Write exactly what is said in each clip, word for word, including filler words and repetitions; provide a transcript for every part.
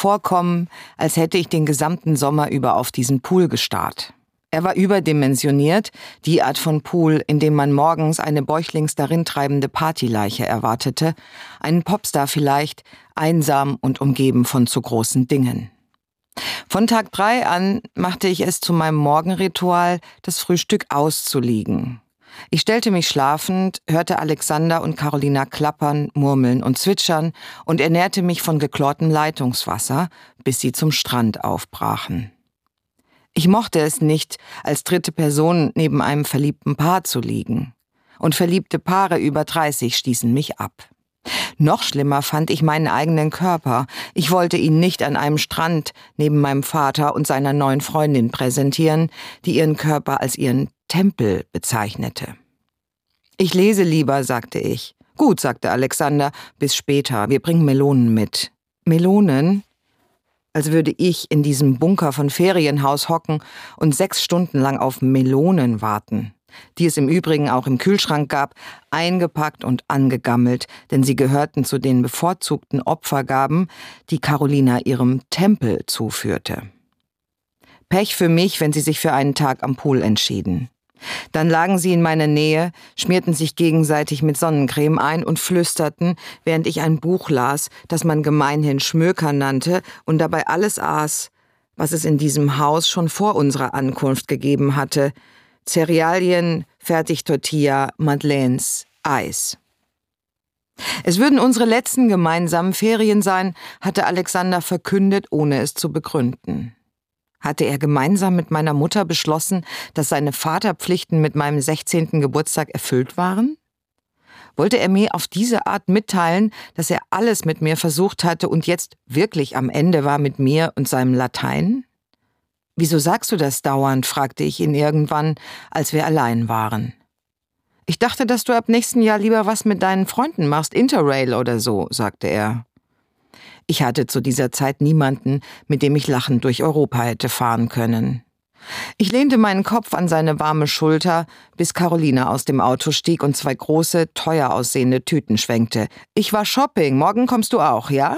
vorkommen, als hätte ich den gesamten Sommer über auf diesen Pool gestarrt. Er war überdimensioniert, die Art von Pool, in dem man morgens eine bäuchlings darin treibende Partyleiche erwartete, einen Popstar vielleicht, einsam und umgeben von zu großen Dingen. Von Tag drei an machte ich es zu meinem Morgenritual, das Frühstück auszuliegen. Ich stellte mich schlafend, hörte Alexander und Carolina klappern, murmeln und zwitschern und ernährte mich von geklortem Leitungswasser, bis sie zum Strand aufbrachen. Ich mochte es nicht, als dritte Person neben einem verliebten Paar zu liegen. Und verliebte Paare über dreißig stießen mich ab. Noch schlimmer fand ich meinen eigenen Körper. Ich wollte ihn nicht an einem Strand neben meinem Vater und seiner neuen Freundin präsentieren, die ihren Körper als ihren Tempel bezeichnete. »Ich lese lieber«, sagte ich. »Gut«, sagte Alexander, »bis später. Wir bringen Melonen mit.« »Melonen?« Als würde ich in diesem Bunker von Ferienhaus hocken und sechs Stunden lang auf Melonen warten, die es im Übrigen auch im Kühlschrank gab, eingepackt und angegammelt, denn sie gehörten zu den bevorzugten Opfergaben, die Carolina ihrem Tempel zuführte. Pech für mich, wenn sie sich für einen Tag am Pool entschieden. Dann lagen sie in meiner Nähe, schmierten sich gegenseitig mit Sonnencreme ein und flüsterten, während ich ein Buch las, das man gemeinhin Schmöker nannte und dabei alles aß, was es in diesem Haus schon vor unserer Ankunft gegeben hatte: Cerealien, Fertigtortilla, Madeleines, Eis. Es würden unsere letzten gemeinsamen Ferien sein, hatte Alexander verkündet, ohne es zu begründen. Hatte er gemeinsam mit meiner Mutter beschlossen, dass seine Vaterpflichten mit meinem sechzehnten Geburtstag erfüllt waren? Wollte er mir auf diese Art mitteilen, dass er alles mit mir versucht hatte und jetzt wirklich am Ende war mit mir und seinem Latein? »Wieso sagst du das dauernd?« fragte ich ihn irgendwann, als wir allein waren. »Ich dachte, dass du ab nächsten Jahr lieber was mit deinen Freunden machst, Interrail oder so«, sagte er. Ich hatte zu dieser Zeit niemanden, mit dem ich lachend durch Europa hätte fahren können. Ich lehnte meinen Kopf an seine warme Schulter, bis Carolina aus dem Auto stieg und zwei große, teuer aussehende Tüten schwenkte. »Ich war shopping, morgen kommst du auch, ja?«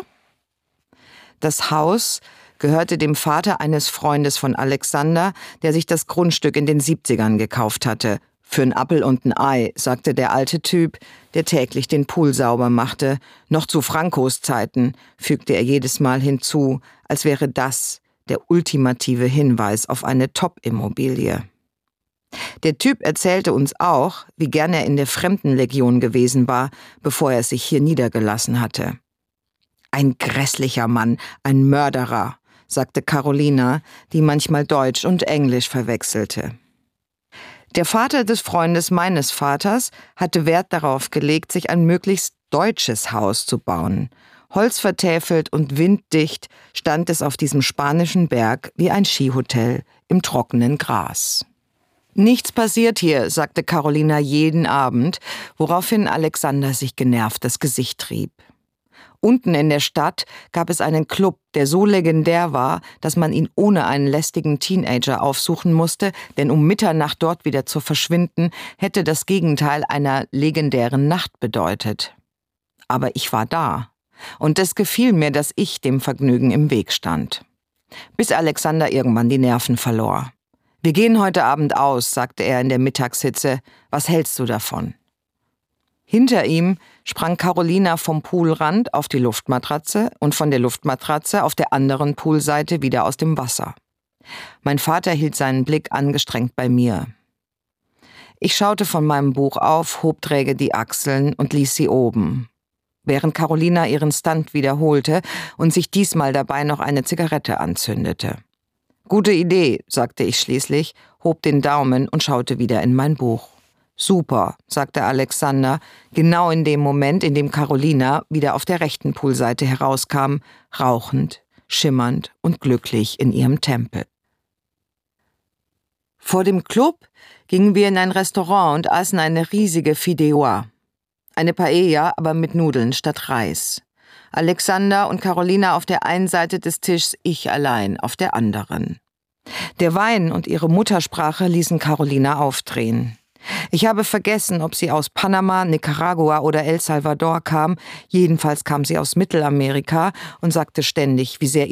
Das Haus gehörte dem Vater eines Freundes von Alexander, der sich das Grundstück in den siebzigern gekauft hatte. »Für ein Appel und ein Ei«, sagte der alte Typ, der täglich den Pool sauber machte. »Noch zu Francos Zeiten«, fügte er jedes Mal hinzu, als wäre das der ultimative Hinweis auf eine Top-Immobilie. Der Typ erzählte uns auch, wie gern er in der Fremdenlegion gewesen war, bevor er sich hier niedergelassen hatte. »Ein grässlicher Mann, ein Mörderer«, sagte Carolina, die manchmal Deutsch und Englisch verwechselte. Der Vater des Freundes meines Vaters hatte Wert darauf gelegt, sich ein möglichst deutsches Haus zu bauen. Holzvertäfelt und winddicht stand es auf diesem spanischen Berg wie ein Skihotel im trockenen Gras. »Nichts passiert hier«, sagte Carolina jeden Abend, woraufhin Alexander sich genervt das Gesicht rieb. Unten in der Stadt gab es einen Club, der so legendär war, dass man ihn ohne einen lästigen Teenager aufsuchen musste, denn um Mitternacht dort wieder zu verschwinden, hätte das Gegenteil einer legendären Nacht bedeutet. Aber ich war da, und es gefiel mir, dass ich dem Vergnügen im Weg stand. Bis Alexander irgendwann die Nerven verlor. »Wir gehen heute Abend aus«, sagte er in der Mittagshitze. »Was hältst du davon?« Hinter ihm sprang Carolina vom Poolrand auf die Luftmatratze und von der Luftmatratze auf der anderen Poolseite wieder aus dem Wasser. Mein Vater hielt seinen Blick angestrengt bei mir. Ich schaute von meinem Buch auf, hob träge die Achseln und ließ sie oben, während Carolina ihren Stunt wiederholte und sich diesmal dabei noch eine Zigarette anzündete. »Gute Idee«, sagte ich schließlich, hob den Daumen und schaute wieder in mein Buch. »Super«, sagte Alexander, genau in dem Moment, in dem Carolina wieder auf der rechten Poolseite herauskam, rauchend, schimmernd und glücklich in ihrem Tempel. Vor dem Club gingen wir in ein Restaurant und aßen eine riesige Fideuà. Eine Paella, aber mit Nudeln statt Reis. Alexander und Carolina auf der einen Seite des Tischs, ich allein auf der anderen. Der Wein und ihre Muttersprache ließen Carolina aufdrehen. Ich habe vergessen, ob sie aus Panama, Nicaragua oder El Salvador kam. Jedenfalls kam sie aus Mittelamerika und sagte ständig, wie sehr